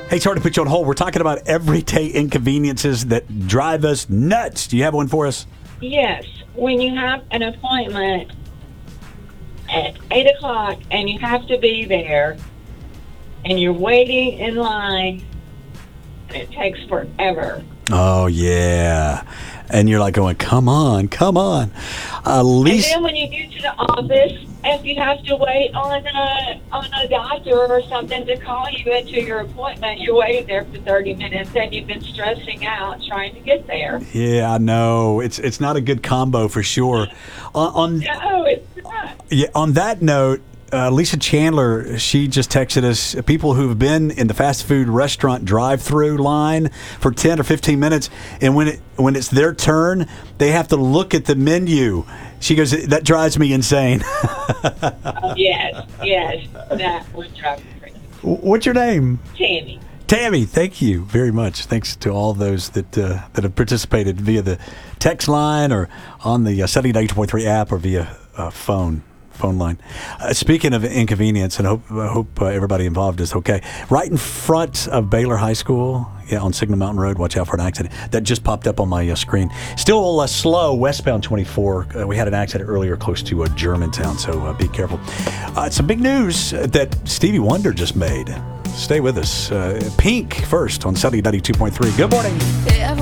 Hey, sorry to put you on hold. We're talking about everyday inconveniences that drive us nuts. Do you have one for us? Yes. When you have an appointment at 8 o'clock and you have to be there and you're waiting in line and it takes forever. Oh, yeah. And you're like going, come on. And then when you get to the office, if you have to wait on a doctor or something to call you into your appointment, you're waiting there for 30 minutes and you've been stressing out trying to get there. Yeah, I know. It's not a good combo for sure. No, it's not. Yeah, on that note, Lisa Chandler, she just texted us people who've been in the fast food restaurant drive-through line for 10 or 15 minutes, and when it's their turn, they have to look at the menu. She goes, that drives me insane. Yes, that would drive me crazy. What's your name? Tammy, thank you very much. Thanks to all those that have participated via the text line or on the Sunny 92.3 app or via phone line. Speaking of inconvenience, and I hope everybody involved is okay. Right in front of Baylor High School, on Signal Mountain Road, watch out for an accident. That just popped up on my screen. Still slow, westbound 24. We had an accident earlier close to Germantown, so be careful. Some big news that Stevie Wonder just made. Stay with us. Pink first on Sunny 92.3. Good morning.